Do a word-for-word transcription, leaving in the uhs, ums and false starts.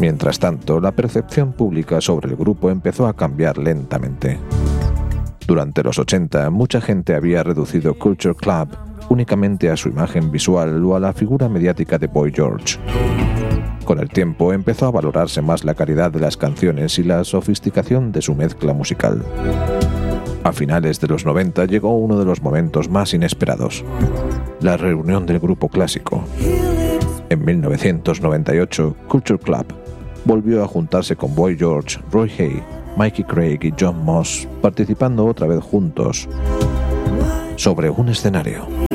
Mientras tanto, la percepción pública sobre el grupo empezó a cambiar lentamente. Durante los ochenta, mucha gente había reducido Culture Club únicamente a su imagen visual o a la figura mediática de Boy George. Con el tiempo empezó a valorarse más la calidad de las canciones y la sofisticación de su mezcla musical. A finales de los noventa llegó uno de los momentos más inesperados: la reunión del grupo clásico. En mil novecientos noventa y ocho, Culture Club volvió a juntarse con Boy George, Roy Hay, Mikey Craig y John Moss, participando otra vez juntos sobre un escenario.